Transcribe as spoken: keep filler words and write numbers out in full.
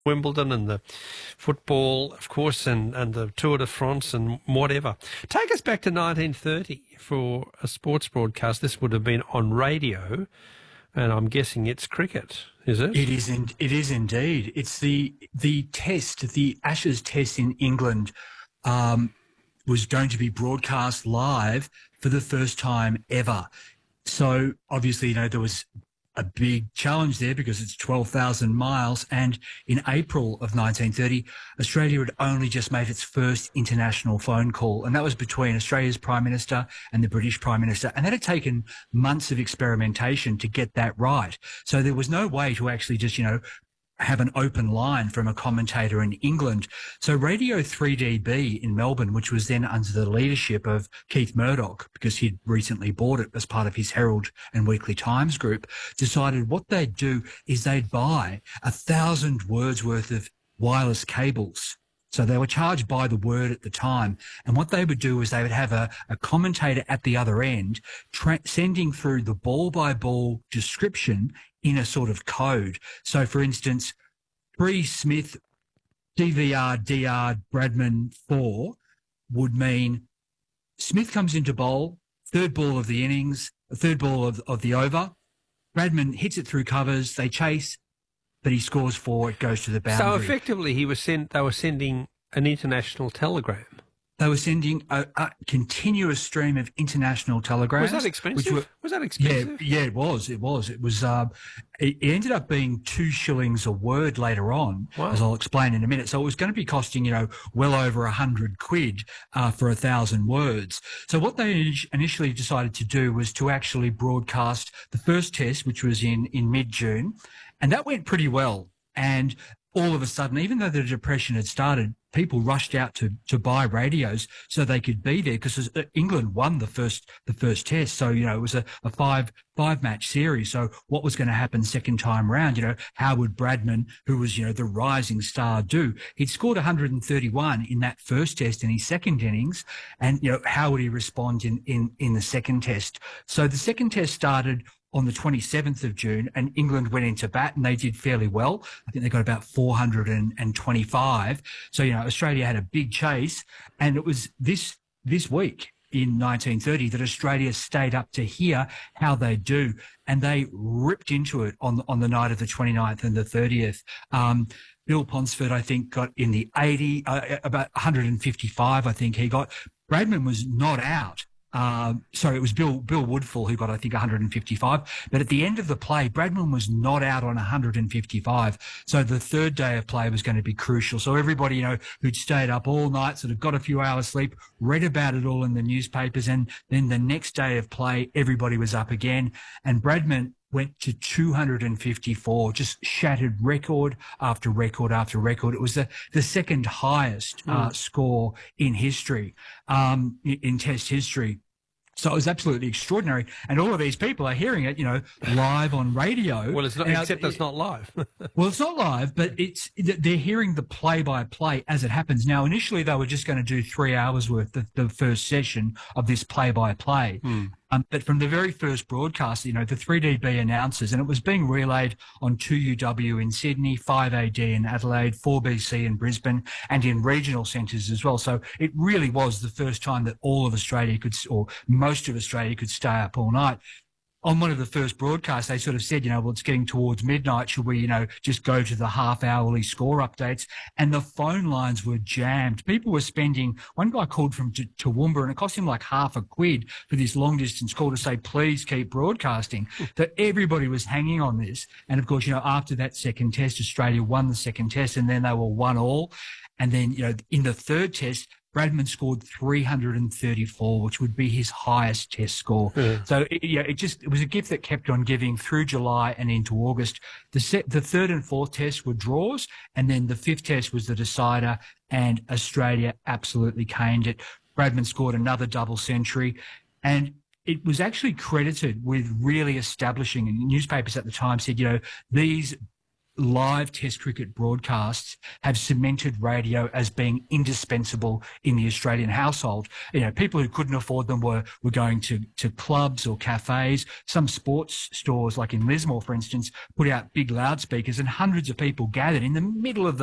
Wimbledon and the football, of course, and, and the Tour de France and whatever. Take us back to nineteen thirty for a sports broadcast. This would have been on radio, and I'm guessing it's cricket, is it? It is. In, it is indeed. It's the the test, the Ashes test in England, um, was going to be broadcast live for the first time ever. So obviously, you know, there was a big challenge there because it's twelve thousand miles. And in April of nineteen thirty, Australia had only just made its first international phone call. And that was between Australia's Prime Minister and the British Prime Minister. And that had taken months of experimentation to get that right. So there was no way to actually just, you know, have an open line from a commentator in England. So Radio three D B in Melbourne, which was then under the leadership of Keith Murdoch, because he'd recently bought it as part of his Herald and Weekly Times group, decided what they'd do is they'd buy a thousand words worth of wireless cables. So they were charged by the word at the time. And what they would do is they would have a, a commentator at the other end tra- sending through the ball-by-ball description in a sort of code. So, for instance, pre-Smith, D V R, D R, Bradman, four would mean Smith comes into bowl, third ball of the innings, third ball of, of the over. Bradman hits it through covers, they chase, but he scores four, it goes to the boundary. So effectively he was sent, they were sending an international telegram. They were sending a, a continuous stream of international telegrams. Was that expensive? Were, was that expensive? Yeah, yeah, it was. It was. It was. Um, it, it ended up being two shillings a word later on, wow. as I'll explain in a minute. So it was going to be costing, you know, well over a hundred quid uh, for a thousand words. So what they initially decided to do was to actually broadcast the first test, which was in in mid June, and that went pretty well. And all of a sudden, even though the Depression had started, people rushed out to, to buy radios so they could be there because England won the first the first test. So, you know, it was a, a five five match series. So what was going to happen second time round? You know, how would Bradman, who was, you know, the rising star, do? He'd scored one hundred thirty-one in that first test in his second innings. And, you know, how would he respond in, in, in the second test? So the second test started on the twenty-seventh of June, and England went into bat and they did fairly well. I think they got about four hundred twenty-five. So, you know, Australia had a big chase, and it was this this week in nineteen thirty that Australia stayed up to hear how they do, and they ripped into it on, on the night of the twenty-ninth and the thirtieth. Um, Bill Ponsford, I think, got in the eighty, uh, about one hundred fifty-five, I think he got. Bradman was not out. Um, sorry, it was Bill Bill Woodfull who got, I think, one hundred fifty-five. But at the end of the play, Bradman was not out on one hundred fifty-five. So the third day of play was going to be crucial. So everybody, you know, who'd stayed up all night, sort of got a few hours sleep, read about it all in the newspapers. And then the next day of play, everybody was up again. And Bradman went to two hundred fifty-four, just shattered record after record after record. It was the, the second highest uh, mm. score in history, um, in, in Test history. So it was absolutely extraordinary. And all of these people are hearing it, you know, live on radio. Well, it's not, now, except it's not live. Well, it's not live, but it's they're hearing the play-by-play as it happens. Now, initially, they were just going to do three hours worth of the first session of this play-by-play. Hmm. Um, but from the very first broadcast, you know, the three D B announcers, and it was being relayed on two U W in Sydney, five A D in Adelaide, four B C in Brisbane, and in regional centres as well. So it really was the first time that all of Australia could, or most of Australia could stay up all night. On one of the first broadcasts, they sort of said, you know, well, it's getting towards midnight. Should we, you know, just go to the half-hourly score updates? And the phone lines were jammed. People were spending, one guy called from T- Toowoomba, and it cost him like half a quid for this long-distance call to say, please keep broadcasting. So everybody was hanging on this. And, of course, you know, after that second test, Australia won the second test, and then they were one all. And then, you know, in the third test, Bradman scored three hundred thirty-four, which would be his highest test score. Yeah. So, it, yeah, it just, it was a gift that kept on giving through July and into August. The set, the third and fourth tests were draws, and then the fifth test was the decider, and Australia absolutely caned it. Bradman scored another double century, and it was actually credited with really establishing, and newspapers at the time said, you know, these live Test cricket broadcasts have cemented radio as being indispensable in the Australian household. You know, people who couldn't afford them were, were going to, to clubs or cafes. Some sports stores, like in Lismore, for instance, put out big loudspeakers, and hundreds of people gathered in the middle of the